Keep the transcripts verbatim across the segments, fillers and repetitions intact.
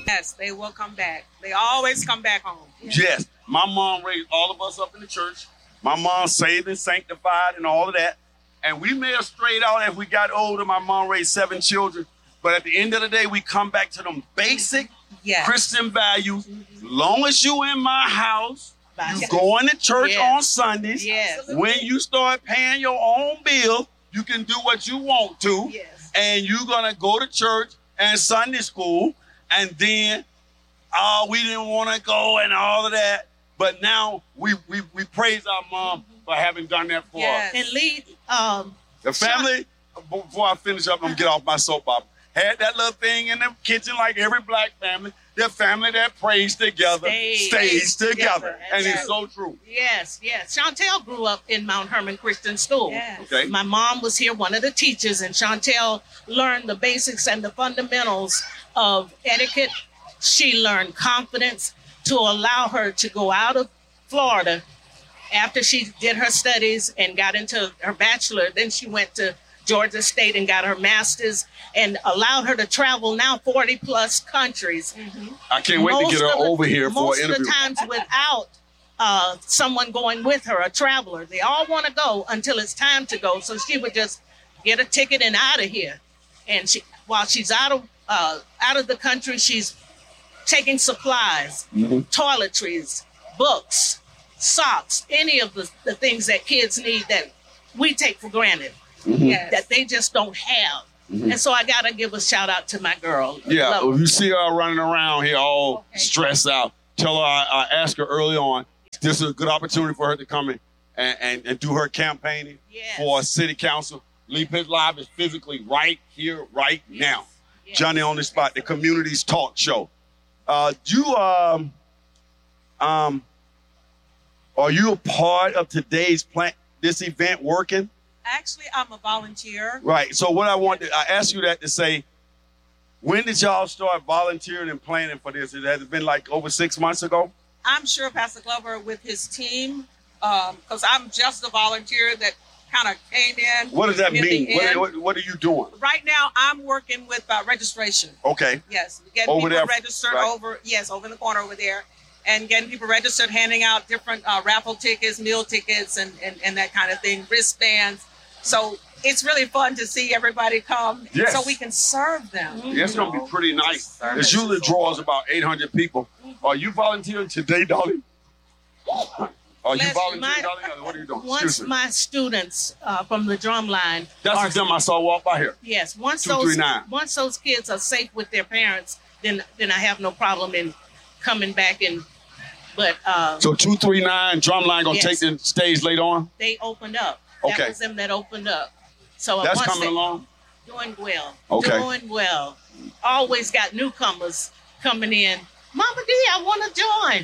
Yes, they will come back. They always come back home. Yes. yes. My mom raised all of us up in the church. My mom saved and sanctified and all of that. And we may have strayed out as we got older. My mom raised seven children. But at the end of the day, we come back to them basic yes. Christian values. Mm-hmm. Long as you in my house, you going to church yes. on Sundays. Yes. When you start paying your own bill, you can do what you want to. Yes. And you're going to go to church and Sunday school. And then, oh, we didn't want to go and all of that. But now we we, we praise our mom mm-hmm. for having done that for yes. us. And lead um, the family, Sean. Before I finish up, I'm going to get off my soapbox. Had that little thing in the kitchen like every black family. The family that prays together stays, stays together. together. And it's so true. Yes, yes. Chantel grew up in Mount Hermon Christian School. Yes. Okay. My mom was here, one of the teachers, and Chantel learned the basics and the fundamentals of etiquette. She learned confidence to allow her to go out of Florida after she did her studies and got into her bachelor. Then she went to Georgia State and got her master's and allowed her to travel now forty plus countries. Mm-hmm. I can't wait most to get her the, over here for an interview. Most of the times without uh, someone going with her, a traveler. They all want to go until it's time to go. So she would just get a ticket and out of here. And she, while she's out of uh, out of the country, she's taking supplies, mm-hmm. toiletries, books, socks, any of the, the things that kids need that we take for granted. Mm-hmm. Yes. That they just don't have. Mm-hmm. And so I got to give a shout out to my girl. Yeah, if you see her running around here all okay. stressed out, tell her I, I asked her early on, this is a good opportunity for her to come in and, and, and do her campaigning yes. for city council. Lee Pitts Live is physically right here, right yes. now. Yes. Johnny on the Spot, the community's talk show. Uh, you, um, um, are you a part of today's plan, this event working? Actually, I'm a volunteer. Right. So what I wanted, I asked you that to say, when did y'all start volunteering and planning for this? It has been like over six months ago? I'm sure Pastor Glover with his team, because um, I'm just a volunteer that kind of came in. What does that mean? What, what, what are you doing? Right now, I'm working with uh, registration. Okay. Yes. Getting over people there, registered right? over, yes, over in the corner over there. And getting people registered, handing out different uh, raffle tickets, meal tickets, and, and, and that kind of thing, wristbands. So it's really fun to see everybody come yes. so we can serve them. Mm-hmm. Yeah, it's going to be pretty nice. It usually draws about eight hundred people. Mm-hmm. Are you volunteering today, darling? Are you volunteering, my, darling? What are you doing? Once my students uh, from the drum line. That's are, the them I saw walk by here. Yes. Once Two, those three, nine. once those kids are safe with their parents, then then I have no problem in coming back and. But uh, so two three nine drumline gonna yes. take the stage later on. They opened up. That okay. was them that opened up. So that's coming along. Doing well. Okay. Doing well. Always got newcomers coming in. Mama D, I want to join.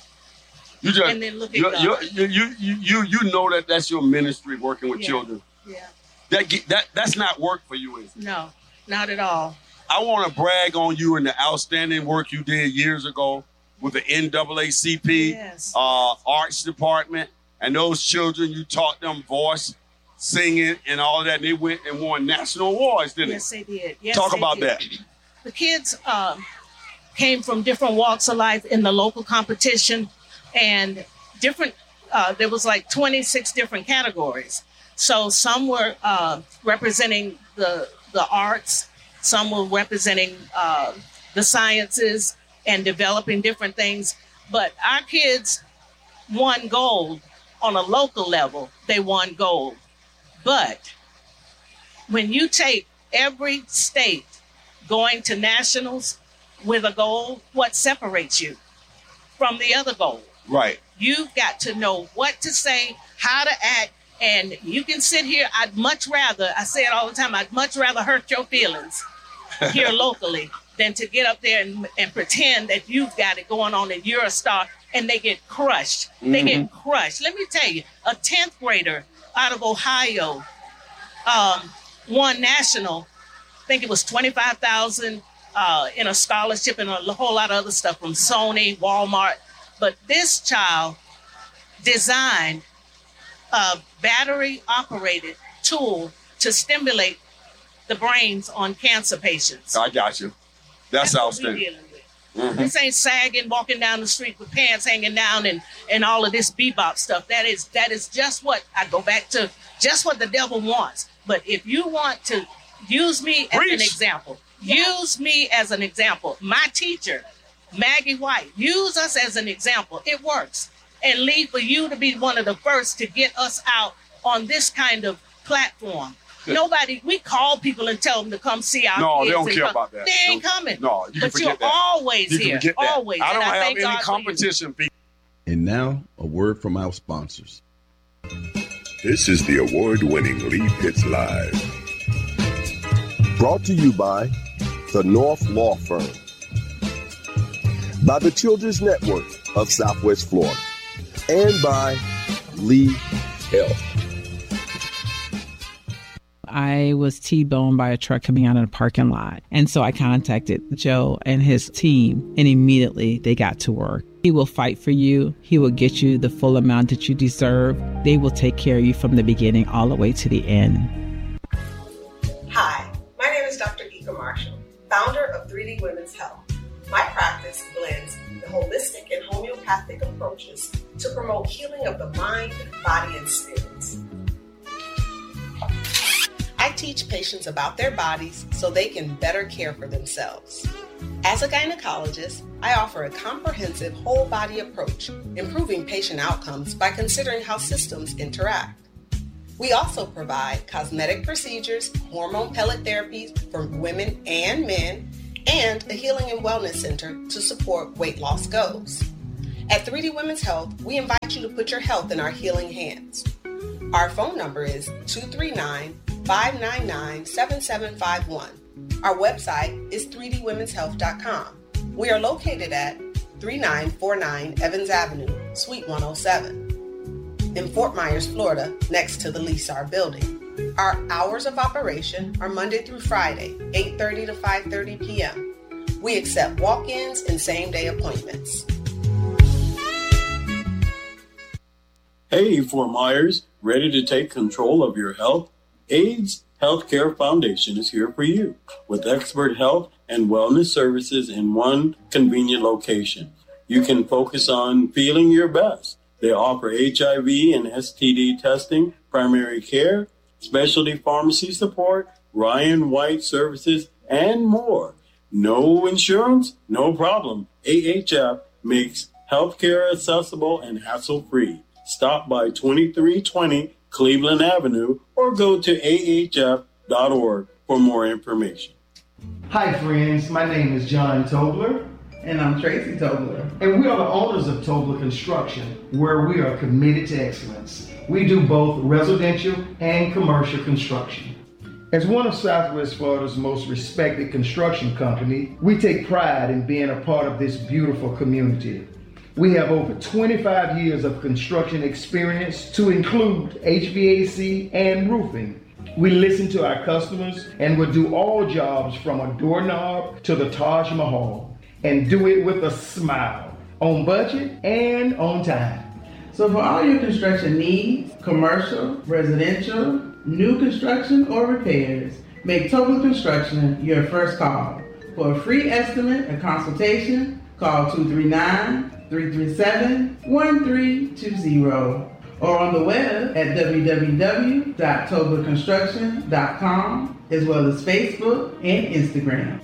You just and then look at you God. you you you you know that that's your ministry working with yeah. children. Yeah. That that that's not work for you, is it? No, not at all. I want to brag on you and the outstanding work you did years ago with the N double A C P, yes. uh, arts department, and those children, you taught them voice, singing, and all of that. And they went and won national awards, didn't yes, they? Yes, they did. Yes, Talk they about did. that. The kids um, came from different walks of life in the local competition, and different. Uh, there was like twenty-six different categories. So some were uh, representing the the arts, some were representing uh, the sciences, and developing different things. But our kids won gold on a local level. They won gold. But when you take every state going to nationals with a gold, what separates you from the other gold? Right. You've got to know what to say, how to act, and you can sit here. I'd much rather, I say it all the time, I'd much rather hurt your feelings here locally than to get up there and, and pretend that you've got it going on and you're a star, and they get crushed. Mm-hmm. They get crushed. Let me tell you, a tenth grader out of Ohio um, won national, I think it was twenty-five thousand uh, in a scholarship and a whole lot of other stuff from Sony, Walmart. But this child designed a battery-operated tool to stimulate the brains on cancer patients. I got you. That's, That's outstanding. Mm-hmm. This ain't sagging, walking down the street with pants hanging down and, and all of this bebop stuff. That is that is just what I go back to, just what the devil wants. But if you want to use me as Preach. an example, use me as an example. My teacher, Maggie White, use us as an example. It works. And Lee, for you to be one of the first to get us out on this kind of platform. Good. Nobody, we call people and tell them to come see our no, kids. No, they don't care come. about that. They ain't coming. No, you but can you're forget that. always you here. Can that. Always. I don't and have I any God competition, people. And now, a word from our sponsors. This is the award-winning Lee Pitts Live. Brought to you by the North Law Firm, by the Children's Network of Southwest Florida, and by Lee Health. I was T-boned by a truck coming out of the parking lot. And so I contacted Joe and his team, and immediately they got to work. He will fight for you. He will get you the full amount that you deserve. They will take care of you from the beginning all the way to the end. Hi, my name is Doctor Ika Marshall, founder of three D Women's Health. My practice blends the holistic and homeopathic approaches to promote healing of the mind, body, and spirits. I teach patients about their bodies so they can better care for themselves. As a gynecologist, I offer a comprehensive whole body approach, improving patient outcomes by considering how systems interact. We also provide cosmetic procedures, hormone pellet therapies for women and men, and a healing and wellness center to support weight loss goals. At three D Women's Health, we invite you to put your health in our healing hands. Our phone number is two three nine, five nine nine, seven seven five one. Our website is three d women's health dot com. We are located at thirty-nine forty-nine Evans Avenue, Suite one oh seven, in Fort Myers, Florida, next to the Lysar building. Our hours of operation are Monday through Friday, eight thirty to five thirty p.m. We accept walk-ins and same-day appointments. Hey, Fort Myers, ready to take control of your health? AIDS Healthcare Foundation is here for you with expert health and wellness services in one convenient location. You can focus on feeling your best. They offer H I V and S T D testing, primary care, specialty pharmacy support, Ryan White services, and more. No insurance? No problem. A H F makes healthcare accessible and hassle-free. Stop by twenty-three twenty Cleveland Avenue or go to A H F dot org for more information. Hi friends, my name is John Tobler. And I'm Tracy Tobler. And we are the owners of Tobler Construction, where we are committed to excellence. We do both residential and commercial construction. As one of Southwest Florida's most respected construction company, we take pride in being a part of this beautiful community. We have over twenty-five years of construction experience to include H V A C and roofing. We listen to our customers and will do all jobs from a doorknob to the Taj Mahal and do it with a smile, on budget and on time. So for all your construction needs, commercial, residential, new construction, or repairs, make Tobler Construction your first call. For a free estimate and consultation, call two three nine, three three seven, one three two zero or on the web at w w w dot tobler construction dot com as well as Facebook and Instagram.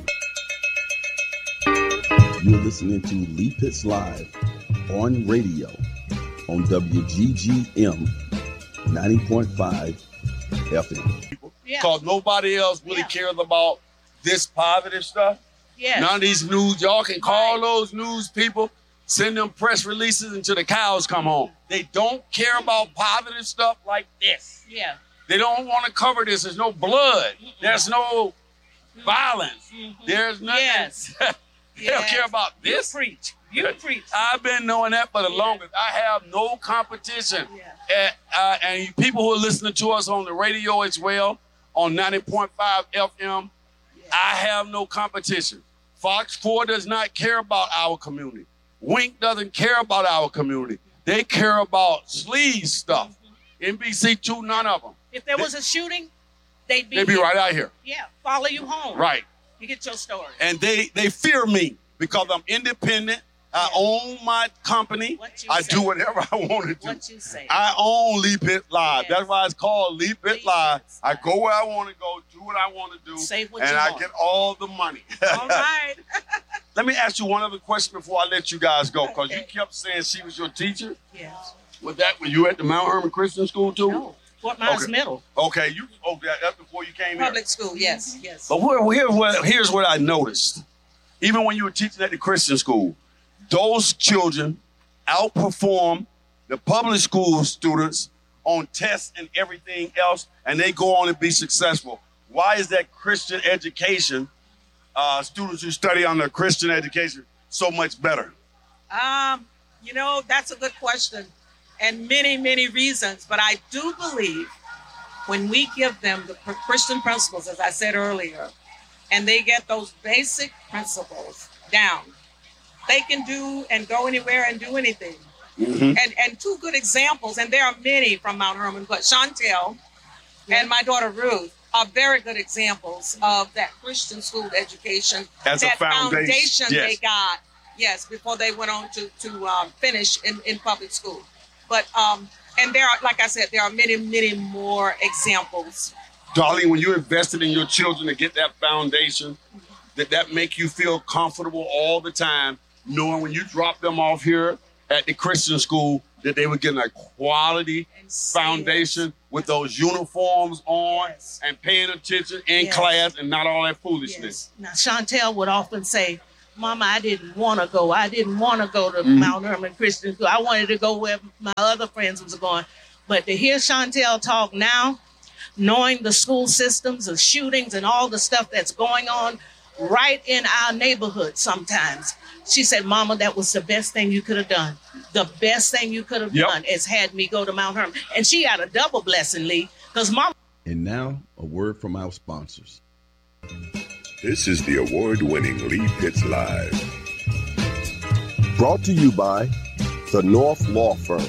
You're listening to Lee Pitts Live on radio on W G G M ninety point five F M. Because yeah. nobody else really yeah. cares about this positive stuff. Yes. None of these news, y'all can call right. those news people, send them press releases until the cows come home. They don't care about positive stuff like this. Yeah. They don't want to cover this. There's no blood. Mm-mm. There's no mm-hmm. violence. Mm-hmm. There's nothing. Yes. They don't yes. care about this. You preach. You preach. I've been knowing that for the yeah. longest. I have no competition. Yeah. And, uh, and people who are listening to us on the radio as well, on ninety point five F M, yeah. I have no competition. Fox four does not care about our community. Wink doesn't care about our community. They care about sleaze stuff. Mm-hmm. N B C two, none of them. If there they, was a shooting, they'd be They'd be here. right out here. Yeah, follow you home. Right. You get your story. And they, they fear me. because I'm independent. I own my company. I say. do whatever I want to do. What you say. I own Lee Pitts Live. Yes. That's why it's called Lee Pitts Live. I go where I want to go, do what I want to do, Say what and you I want. get all the money. All right. Let me ask you one other question before I let you guys go, because you kept saying she was your teacher. Yes. Was that when you were at the Mount Hermon Christian School too? No. Fort Myers Okay. Middle. Okay, you okay, that's before you came here. Public school, yes, yes. But where, here's what here's what I noticed. Even when you were teaching at the Christian school, those children outperform the public school students on tests and everything else, and they go on to be successful. Why is that Christian education, uh, students who study under Christian education, so much better? Um, you know, that's a good question, and many, many reasons. But I do believe when we give them the Christian principles, as I said earlier, and they get those basic principles down, they can do and go anywhere and do anything. Mm-hmm. And and two good examples, and there are many from Mount Hermon, but Chantel and my daughter Ruth are very good examples of that Christian school education, As a that foundation, yes. they got, yes, before they went on to to um, finish in, in public school. But um, and there are, like I said, there are many, many more examples. Darlene, when you invested in your children to get that foundation, did that make you feel comfortable all the time, knowing when you drop them off here at the Christian school that they were getting a quality foundation with those uniforms on Yes. and paying attention in Yes. class and not all that foolishness? Now, Chantel would often say, Mama, I didn't want to go. I didn't want to go to Mhm. Mount Hermon Christian School. I wanted to go where my other friends was going. But to hear Chantel talk now, knowing the school systems of shootings and all the stuff that's going on right in our neighborhood sometimes, she said, Mama, that was the best thing you could have done. The best thing you could have Yep. done is had me go to Mount Hermon. And she had a double blessing, Lee, because Mama. And now, a word from our sponsors. This is the award-winning Lee Pitts Live. Brought to you by the North Law Firm,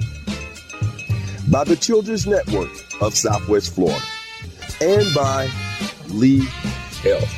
by the Children's Network of Southwest Florida, and by Lee Health.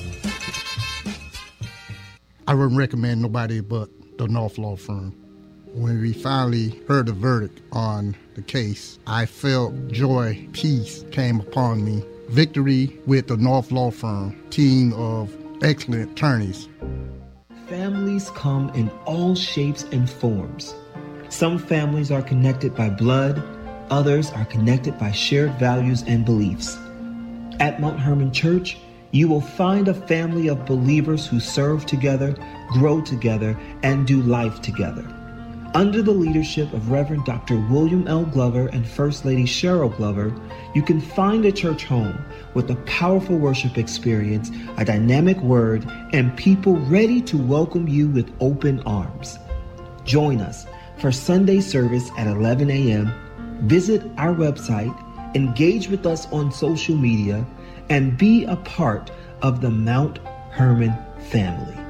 I wouldn't recommend nobody but the North Law Firm. When we finally heard the verdict on the case, I felt joy, peace came upon me. Victory with the North Law Firm, team of excellent attorneys. Families come in all shapes and forms. Some families are connected by blood, others are connected by shared values and beliefs. At Mount Hermon Church, you will find a family of believers who serve together, grow together, and do life together. Under the leadership of Reverend Doctor William L. Glover and First Lady Cheryl Glover, you can find a church home with a powerful worship experience, a dynamic word, and people ready to welcome you with open arms. Join us for Sunday service at eleven a.m. Visit our website, engage with us on social media, and be a part of the Mount Hermon family.